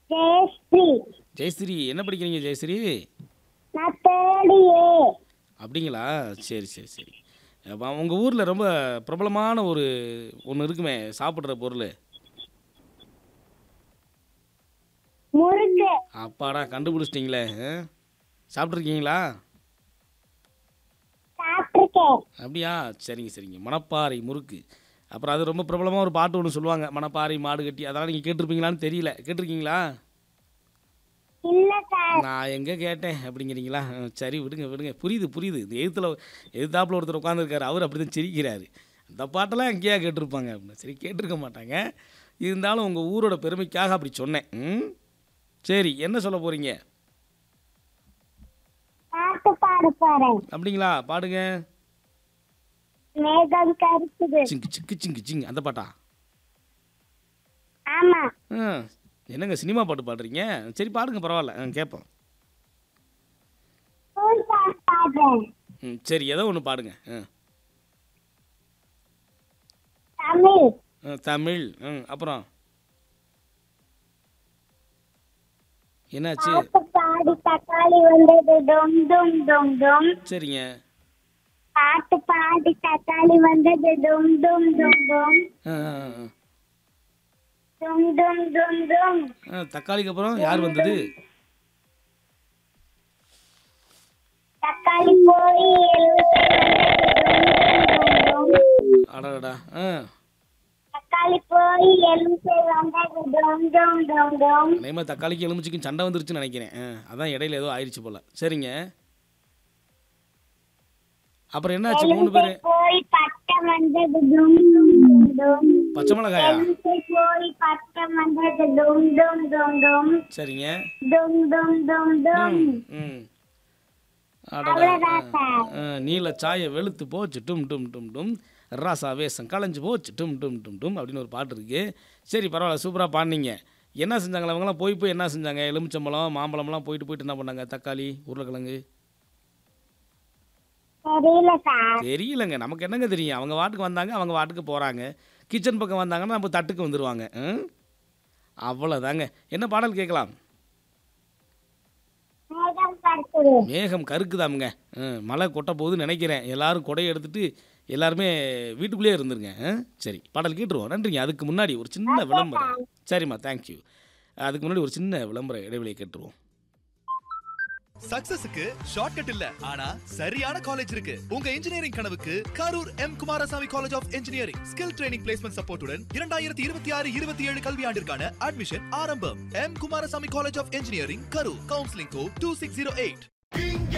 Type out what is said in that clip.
ஜெயஸ்ரீ. ஜெயஸ்ரீ என்ன படிக்கிறீங்க ஜெயஸ்ரீ? நான் தேர்ட் ஏ. அப்படிங்களா? சரி சரி சரி. உங்கள் ஊரில் ரொம்ப பிரபலமான ஒன்று இருக்குமே சாப்பிட்ற பொருள். முறுக்கு. அப்பாடா கண்டுபிடிச்சிட்டிங்களே. சாப்பிட்ருக்கீங்களா? சாப்பிட்டுருக்கேன். அப்படியா? சரிங்க சரிங்க. மணப்பாறை முறுக்கு. அப்புறம் அது ரொம்ப பிரபலமாக ஒரு பாட்டு ஒன்று சொல்லுவாங்க, மணப்பாறை மாடு கட்டி. அதெல்லாம் நீங்கள் கேட்டிருப்பீங்களான்னு தெரியல. கேட்டிருக்கீங்களா? இல்ல சார். நான் எங்கே கேட்டேன் அப்படிங்கிறீங்களா? சரி விடுங்க விடுங்க. புரியுது புரியுது. இந்த எதிர்த்தாப்புல ஒருத்தர் உட்காந்துருக்காரு, அவர் அப்படி தான் சிரிக்கிறாரு. அந்த பாட்டெல்லாம் எங்கேயா கேட்டிருப்பாங்க அப்படின்னு. சரி கேட்டிருக்க மாட்டாங்க. இருந்தாலும் உங்கள் ஊரோட பெருமைக்காக அப்படி சொன்னேன். சரி என்ன சொல்ல போகிறீங்க? பாட்டு பாட போறேன். அப்படிங்களா? பாடுங்க. மேகம் கருக்குது. சிங்கு சிங்கு சிங்கு சிங்கு அந்த பாட்டா? ஆமா. என்னங்க சினிமா பாட்டு பாடுறீங்க? சரி பாடுங்க, பரவாயில்ல, கேட்போம். ஸ்கூல் சாங் பாடுறேன். சரி ஏதோ ஒன்று பாடுங்க. தமிழ். தமிழ். அப்புறம் என்னாச்சு? பாட்டு பாடி தக்காளி வந்தது டும் டும் டும் டும். சரிங்க. பாட்டு பாடி தக்காளி வந்தது டும் டும் டும் டும். டும் டும் டும் டும். தக்காளிக்கு அப்புறம் யார் வந்தது? தக்காளி போய் அடடா. தக்காளி போய் எலுமிச்சை வந்தது டும் டும் டும் டும். அதே தக்காளிக்கு எலுமிச்சிக்கும் சண்டை வந்துருச்சுன்னு நினைக்கிறேன். அதான் இடையில ஏதோ ஆயிடுச்சு போல. சரிங்க. அப்புறம் என்னாச்சு? 3 பேர் போய் பட்டை வந்தது டும் டும் டும் டும். பச்சை மிளகாயா? எலுமிச்சை போய் பட்டை வந்தது டும் டும் டும் டும். சரிங்க. டும் டும் டும் டும். நீல சாய வெளுத்து போச்சு டும் டும் டும் டும். ராசா வேஷம் களைஞ்சு போச்சு டும் டும் டும் டும் அப்படின்னு ஒரு பாட்டு இருக்கு. சரி பரவாயில்ல, சூப்பராக பாடினீங்க. என்ன செஞ்சாங்களா அவங்களாம்? போய் என்ன செஞ்சாங்க? எலுமிச்சம்பழம் மாம்பழம்லாம் போயிட்டு என்ன பண்ணாங்க? தக்காளி உருளைக்கிழங்கு தெரியலங்க. நமக்கு என்னங்க தெரியும்? அவங்க வாட்டுக்கு வந்தாங்க, அவங்க வாட்டுக்கு போகிறாங்க. கிச்சன் பக்கம் வந்தாங்கன்னா நம்ம தட்டுக்கு வந்துடுவாங்க. அவ்வளோதாங்க. என்ன பாடல் கேட்கலாம்? மேகம் கருக்குதாமுங்க. மழை கொட்ட போகுதுன்னு நினைக்கிறேன். எல்லாரும் கொடையை எடுத்துகிட்டு எல்லாருமே வீட்டுக்குள்ளேயே இருந்துருங்க. சரி பாடல் கேட்டுருவோம். நன்றிங்க. அதுக்கு முன்னாடி ஒரு சின்ன விளம்பரம். சரிம்மா, தேங்க்யூ. அதுக்கு முன்னாடி ஒரு சின்ன விளம்பர இடைவெளியை கேட்டுருவோம். சக்சஸுக்கு ஷார்ட்கட் இல்ல, ஆனா சரியான காலேஜ் இருக்கு. உங்க இன்ஜினியரிங் கனவுக்கு Karur M Kumaraswamy college of engineering skill training placement சப்போர்ட்டுடன் 2026-27 கல்வியாண்டிற்கான அட்மிஷன் ஆரம்பம். M Kumaraswamy college of engineering Karur. Counselling code 2608.